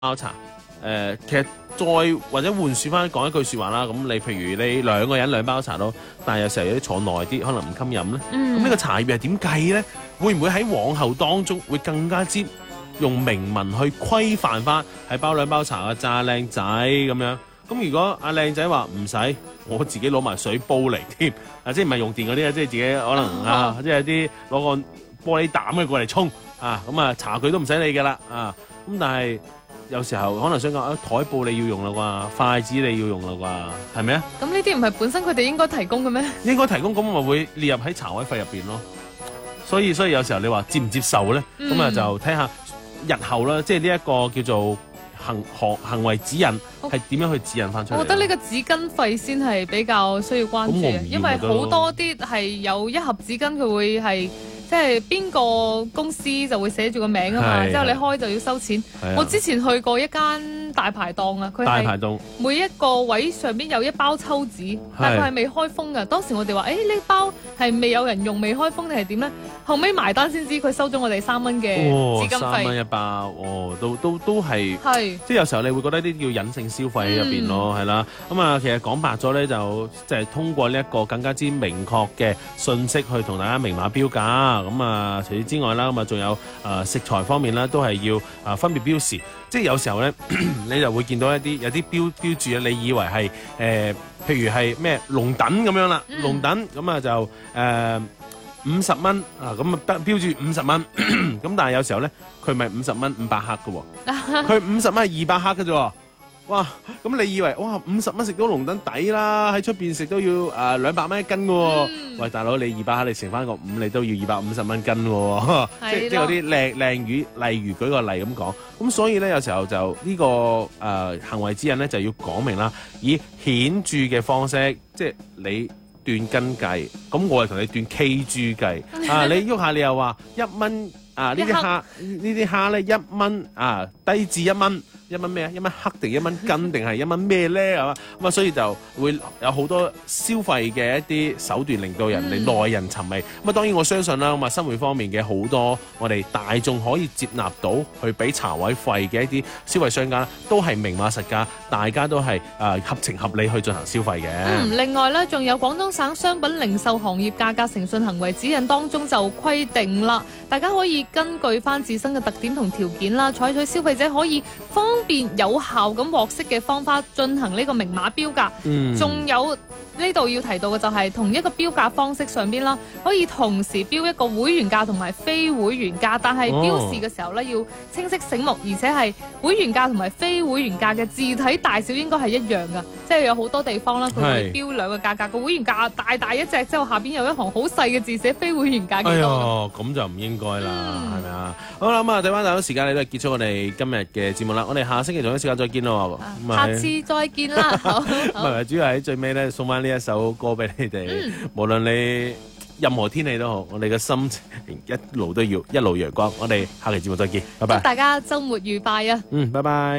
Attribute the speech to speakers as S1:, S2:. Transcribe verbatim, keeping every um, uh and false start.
S1: 包茶。誒、呃，其實再或者換算翻講一句説話啦，咁你譬如你兩個人兩包茶咯，但係有時候有啲坐耐啲，可能唔襟飲咧。咁呢、嗯、個茶葉係點計咧？會唔會喺往後當中會更加之用明文去規範翻係包兩包茶嘅咋靚仔咁樣？咁如果阿靚仔話唔使，我自己攞埋水煲嚟添，啊即係唔係用電嗰啲啊，即係自己可能啊，即係啲攞個玻璃膽嘅過嚟沖啊，咁啊茶具都唔使理㗎啦啊，咁但係。有時候可能想講啊，台布你要用啦啩，筷子你要用啦啩，係咪啊？
S2: 咁呢啲唔係本身佢哋應該提供嘅咩？
S1: 應該提供，咁咪會列入喺茶位費入邊咯。所以所以有時候你話接唔接受咧，咁啊、嗯、就睇下日後啦，即係呢一個叫做行行行為指引係點樣去指引翻出嚟。
S2: 我覺得呢個紙巾費先係比較需要關注嘅，因為好多啲係有一盒紙巾佢會係。即係邊個公司就會寫住個名啊嘛，之後你開就要收錢。我之前去過一間大排檔啊，佢係每一個位上邊有一包抽紙，但佢係未開封㗎。當時我哋話：誒呢包係未有人用，未開封定係點咧？後尾埋單先知佢收咗我哋三蚊嘅紙巾費。三蚊一包，哦，都都都係，即係有時候你會覺得啲叫隱性消費喺入邊咯，係啦。咁啊，其實講白咗咧，就即係通過呢一個更加之明確嘅信息去同大家明碼標價。咁啊，除此之外啦，咁啊，仲有誒食材方面啦，都係要啊分別標示。即係有時候咧，你就會見到一啲有啲標標註啊，你以為係誒、呃，譬如係咩龍躉咁樣啦，龍躉咁啊就誒五十蚊啊，咁啊標標註五十蚊。咁但係有時候咧，佢咪五十蚊五百克嘅喎，佢五十蚊係二百克嘅啫喎。哇！咁你以為哇五十蚊食到龍躉抵啦？喺出邊食都要誒兩百蚊一斤嘅喎。嗯、喂，大佬你二百克你乘翻個五，你都要二百五十蚊斤喎。即即係嗰啲靚靚魚，例如舉個例咁講。咁所以咧，有時候就呢、這個誒、呃、行為指引咧就要講明啦，以顯著嘅方式，即係你斷斤計，咁我係同你斷 K G 計。啊，你喐下你又話一蚊啊？呢啲蝦呢啲蝦咧一蚊啊，低至一蚊。一蚊咩啊？一蚊克定一蚊斤定係一蚊咩咧？係嘛咁啊，所以就會有好多消費嘅一啲手段，令到人哋耐人尋味。咁啊、嗯，當然我相信啦，咁啊，生活方面嘅好多我哋大眾可以接納到去俾茶位費嘅一啲消費商家，都係明碼實價，大家都係誒、呃、合情合理去進行消費嘅。嗯，另外咧，仲有廣東省商品零售行業價格誠信行為指引當中就規定啦，大家可以根據翻自身嘅特點同條件啦，採取消費者可以方便有效咁獲悉嘅方法進行呢個明碼標價，仲、嗯、有呢度要提到嘅就係同一個標價方式上邊啦，可以同時標一個會員價同埋非會員價，但係標示嘅時候咧要清晰醒目，而且係會員價同埋非會員價嘅字體大小應該係一樣噶，即係有好多地方啦，佢會標兩個價格，個是會員價大大一隻，之後下邊有一行好細嘅字寫非會員價幾多。哎呀，
S1: 咁就唔應該啦，係咪啊？好啦，咁啊，睇翻大家時間，你都係結束我哋今日嘅節目啦，我哋下星期同一時間再見咯。
S2: 啊、下次再見啦。好，唔
S1: 係主要喺最尾咧送翻呢一首歌俾你哋，嗯、無論你任何天氣都好，我哋嘅心情一路都要一路陽光。我哋下期節目再見，拜拜。
S2: 大家周末愉快啊！
S1: 嗯，拜拜。